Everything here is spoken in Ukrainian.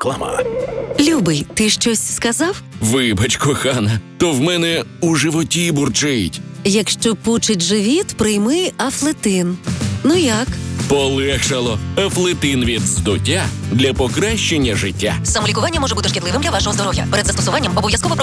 реклама. Любий, ти щось сказав? Вибач, кохана, то в мене у животі бурчить. Якщо пучить живіт, прийми Афлетин. Ну як? Полегшало. Афлетин від вздуття для покращення життя. Самолікування може бути шкідливим для вашого здоров'я. Перед застосуванням обов'язково